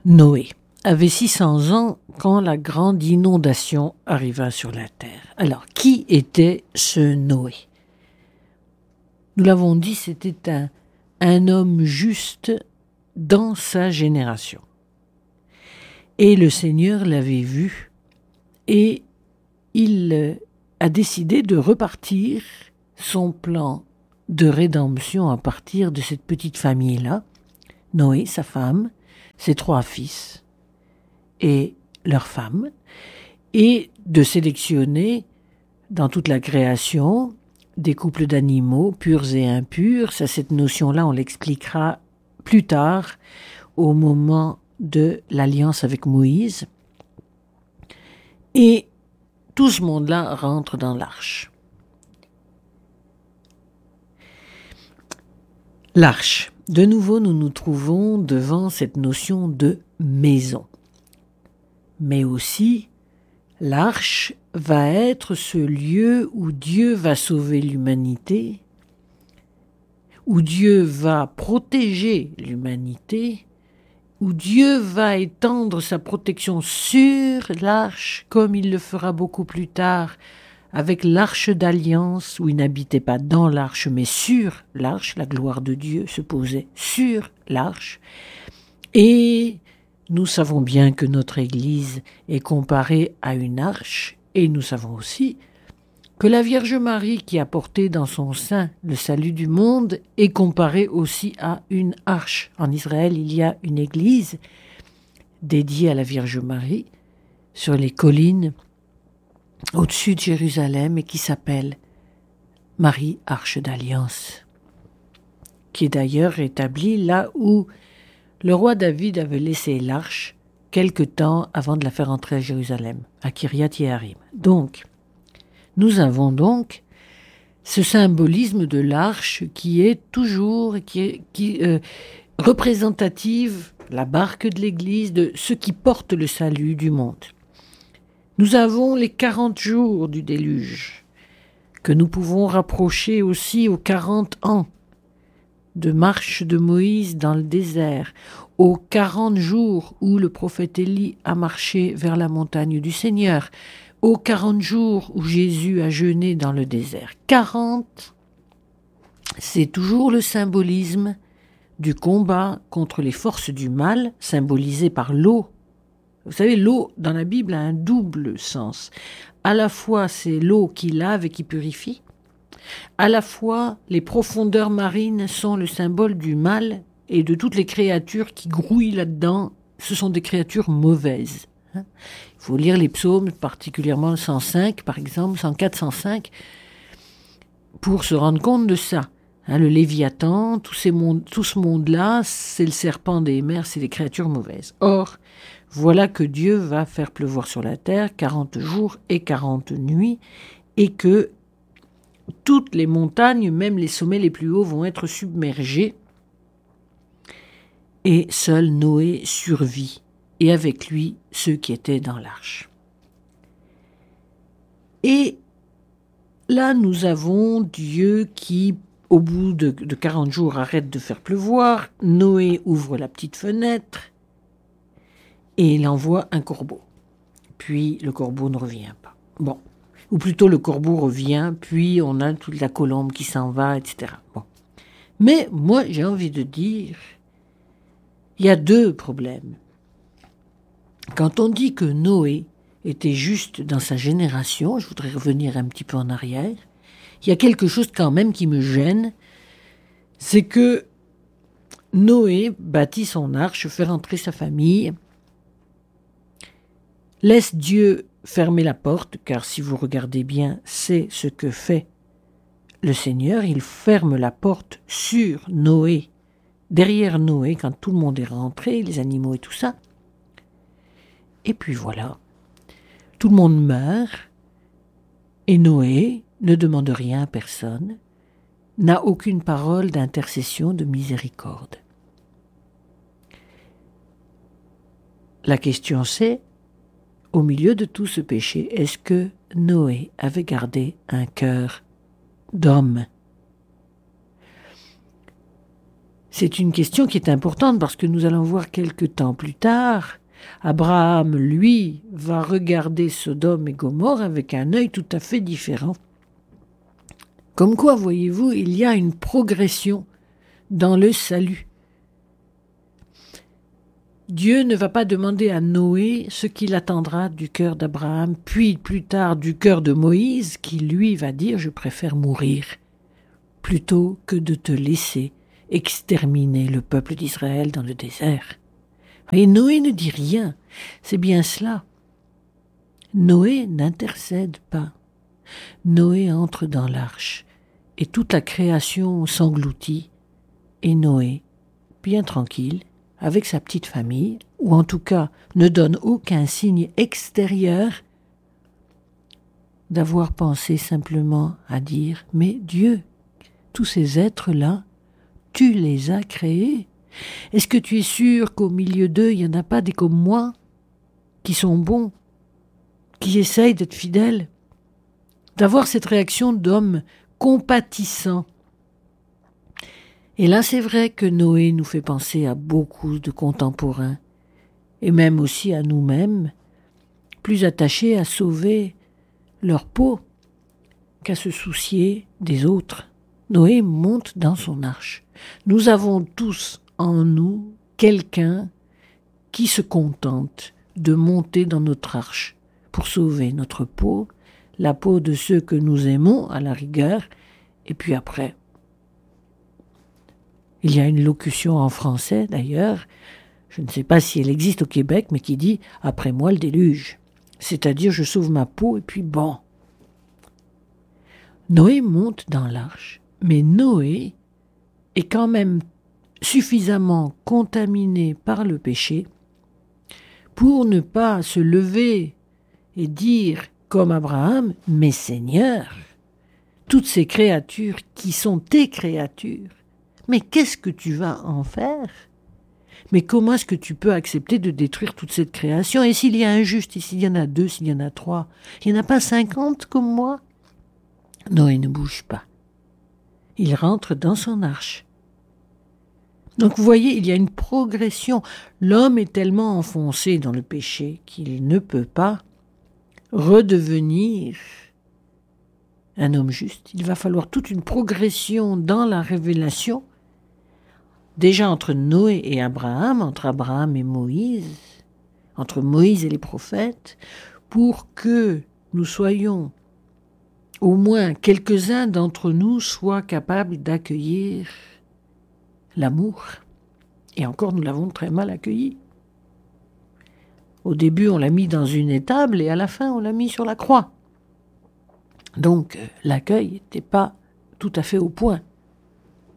Noé avait 600 ans quand la grande inondation arriva sur la terre. Alors, qui était ce Noé? Nous l'avons dit, c'était un homme juste dans sa génération. Et le Seigneur l'avait vu et il a décidé de repartir son plan de rédemption à partir de cette petite famille-là, Noé, sa femme, ses 3 fils et leurs femmes, et de sélectionner dans toute la création des couples d'animaux purs et impurs. Ça, cette notion-là, on l'expliquera plus tard au moment de l'alliance avec Moïse. Et tout ce monde-là rentre dans l'arche. L'arche. De nouveau, nous nous trouvons devant cette notion de maison. Mais aussi, l'arche va être ce lieu où Dieu va sauver l'humanité, où Dieu va protéger l'humanité, où Dieu va étendre sa protection sur l'arche, comme il le fera beaucoup plus tard avec l'arche d'alliance, où il n'habitait pas dans l'arche, mais sur l'arche. La gloire de Dieu se posait sur l'arche. Et nous savons bien que notre Église est comparée à une arche, et nous savons aussi que la Vierge Marie, qui a porté dans son sein le salut du monde, est comparée aussi à une arche. En Israël, il y a une église dédiée à la Vierge Marie sur les collines au-dessus de Jérusalem et qui s'appelle Marie Arche d'Alliance, qui est d'ailleurs établie là où le roi David avait laissé l'arche quelque temps avant de la faire entrer à Jérusalem, à Kiryat Yearim. Donc, nous avons donc ce symbolisme de l'arche qui est toujours représentative, la barque de l'Église, de ce qui porte le salut du monde. Nous avons les 40 jours du déluge, que nous pouvons rapprocher aussi aux 40 ans de marche de Moïse dans le désert, aux 40 jours où le prophète Élie a marché vers la montagne du Seigneur, aux 40 jours où Jésus a jeûné dans le désert. 40, c'est toujours le symbolisme du combat contre les forces du mal, symbolisé par l'eau. Vous savez, l'eau dans la Bible a un double sens. À la fois, c'est l'eau qui lave et qui purifie. À la fois, les profondeurs marines sont le symbole du mal et de toutes les créatures qui grouillent là-dedans. Ce sont des créatures mauvaises. Il faut lire les psaumes, particulièrement le 105, par exemple, 104, 105, pour se rendre compte de ça. Le Léviathan, tout ce monde-là, c'est le serpent des mers, c'est les créatures mauvaises. Or, voilà que Dieu va faire pleuvoir sur la terre 40 jours et 40 nuits, et que toutes les montagnes, même les sommets les plus hauts, vont être submergés. Et seul Noé survit, et avec lui ceux qui étaient dans l'arche. Et là, nous avons Dieu qui, au bout de 40 jours, arrête de faire pleuvoir. Noé ouvre la petite fenêtre et il envoie un corbeau. Puis le corbeau ne revient pas. Bon, ou plutôt le corbeau revient, puis on a toute la colombe qui s'en va, etc. Bon. Mais moi, j'ai envie de dire, il y a 2 problèmes. Quand on dit que Noé était juste dans sa génération, je voudrais revenir un petit peu en arrière, il y a quelque chose quand même qui me gêne, c'est que Noé bâtit son arche, fait rentrer sa famille, laisse Dieu fermer la porte, car si vous regardez bien, c'est ce que fait le Seigneur, il ferme la porte sur Noé, derrière Noé, quand tout le monde est rentré, les animaux et tout ça. Et puis voilà, tout le monde meurt, et Noé ne demande rien à personne, n'a aucune parole d'intercession, de miséricorde. La question c'est, au milieu de tout ce péché, est-ce que Noé avait gardé un cœur d'homme? C'est une question qui est importante parce que nous allons voir quelque temps plus tard, Abraham, lui, va regarder Sodome et Gomorrhe avec un œil tout à fait différent. Comme quoi, voyez-vous, il y a une progression dans le salut. Dieu ne va pas demander à Noé ce qu'il attendra du cœur d'Abraham, puis plus tard du cœur de Moïse, qui lui va dire « je préfère mourir » plutôt que de te laisser exterminer le peuple d'Israël dans le désert. Et Noé ne dit rien, c'est bien cela. Noé n'intercède pas. Noé entre dans l'arche, et toute la création s'engloutit, et Noé, bien tranquille, avec sa petite famille, ou en tout cas ne donne aucun signe extérieur d'avoir pensé simplement à dire « Mais Dieu, tous ces êtres-là, tu les as créés. Est-ce que tu es sûr qu'au milieu d'eux, il n'y en a pas des comme moi, qui sont bons, qui essayent d'être fidèles ?» D'avoir cette réaction d'homme compatissant. Et là, c'est vrai que Noé nous fait penser à beaucoup de contemporains, et même aussi à nous-mêmes, plus attachés à sauver leur peau qu'à se soucier des autres. Noé monte dans son arche. Nous avons tous en nous quelqu'un qui se contente de monter dans notre arche pour sauver notre peau, la peau de ceux que nous aimons à la rigueur, et puis après. Il y a une locution en français d'ailleurs, je ne sais pas si elle existe au Québec, mais qui dit « après moi le déluge », c'est-à-dire je sauve ma peau et puis bon. Noé monte dans l'arche, mais Noé est quand même suffisamment contaminé par le péché pour ne pas se lever et dire comme Abraham « Mais Seigneur, toutes ces créatures qui sont tes créatures, mais qu'est-ce que tu vas en faire ? Mais comment est-ce que tu peux accepter de détruire toute cette création ? Et s'il y a un juste, et s'il y en a 2, s'il y en a 3, il n'y en a pas 50 comme moi ? » Noé ne bouge pas. Il rentre dans son arche. Donc vous voyez, il y a une progression. L'homme est tellement enfoncé dans le péché qu'il ne peut pas redevenir un homme juste. Il va falloir toute une progression dans la révélation, déjà entre Noé et Abraham, entre Abraham et Moïse, entre Moïse et les prophètes, pour que nous soyons, au moins quelques-uns d'entre nous, soient capables d'accueillir l'amour. Et encore, nous l'avons très mal accueilli. Au début, on l'a mis dans une étable et à la fin, on l'a mis sur la croix. Donc, l'accueil n'était pas tout à fait au point.